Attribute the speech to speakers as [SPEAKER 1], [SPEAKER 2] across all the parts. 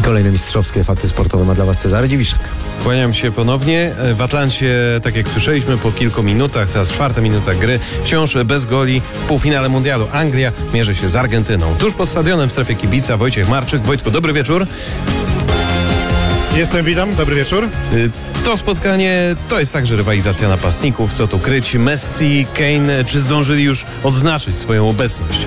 [SPEAKER 1] Kolejne mistrzowskie fakty sportowe ma dla Was Cezary Dziwiszek.
[SPEAKER 2] Kłaniam się ponownie. W Atlancie, tak jak słyszeliśmy, po kilku minutach, teraz 4. minuta gry, wciąż bez goli w półfinale mundialu. Anglia mierzy się z Argentyną. Tuż pod stadionem w strefie kibica Wojciech Marczyk. Wojtku, dobry wieczór.
[SPEAKER 3] Witam, dobry wieczór.
[SPEAKER 2] To spotkanie to jest także rywalizacja napastników. Co tu kryć? Messi, Kane, czy zdążyli już odznaczyć swoją obecność?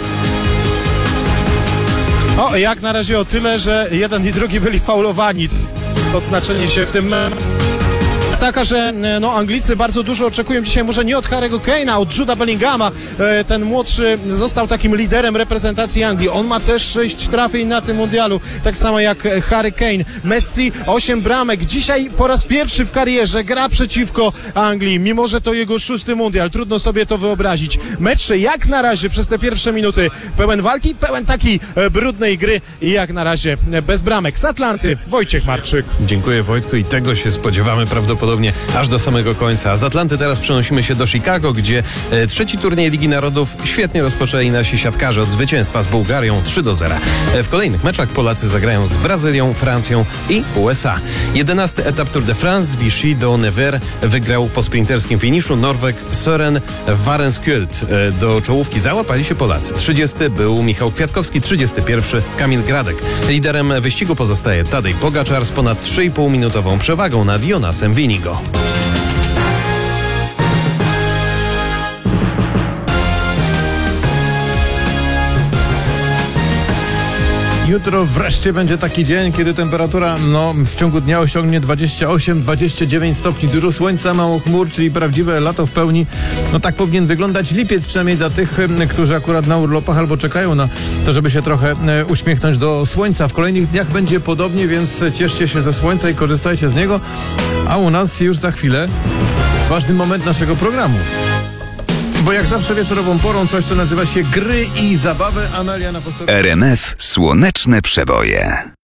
[SPEAKER 3] O, jak na razie o tyle, że jeden i drugi byli faulowani. Odznaczenie się w tym jest taka, że Anglicy bardzo dużo oczekują dzisiaj może nie od Harry'ego Kane'a, od Jude'a Bellingama. Ten młodszy został takim liderem reprezentacji Anglii. On ma też 6 trafień na tym mundialu, tak samo jak Harry Kane. Messi 8 bramek. Dzisiaj po raz pierwszy w karierze gra przeciwko Anglii, mimo że to jego 6. mundial. Trudno sobie to wyobrazić. Mecz jak na razie przez te pierwsze minuty pełen walki, pełen takiej brudnej gry i jak na razie bez bramek. Z Atlanty Wojciech Marczyk.
[SPEAKER 2] Dziękuję, Wojtku, i tego się spodziewamy prawdopodobnie aż do samego końca. A z Atlanty teraz przenosimy się do Chicago, gdzie trzeci turniej Ligi Narodów świetnie rozpoczęli nasi siatkarze od zwycięstwa z Bułgarią 3-0. W kolejnych meczach Polacy zagrają z Brazylią, Francją i USA. 11. etap Tour de France Vichy do Nevers wygrał po sprinterskim finiszu Norweg Søren Varenskult. Do czołówki załapali się Polacy. 30. był Michał Kwiatkowski, 31. Kamil Gradek. Liderem wyścigu pozostaje Tadej Pogaczar z ponad 3,5-minutową przewagą nad Jonasem Winigo.
[SPEAKER 4] Jutro wreszcie będzie taki dzień, kiedy temperatura w ciągu dnia osiągnie 28-29 stopni. Dużo słońca, mało chmur, czyli prawdziwe lato w pełni. Tak powinien wyglądać lipiec, przynajmniej dla tych, którzy akurat na urlopach albo czekają na to, żeby się trochę uśmiechnąć do słońca. W kolejnych dniach będzie podobnie, więc cieszcie się ze słońca i korzystajcie z niego. A u nas już za chwilę ważny moment naszego programu. Bo jak zawsze wieczorową porą coś, co nazywa się gry i zabawy. Amelia na posterunku.
[SPEAKER 5] RMF Słoneczne Przeboje.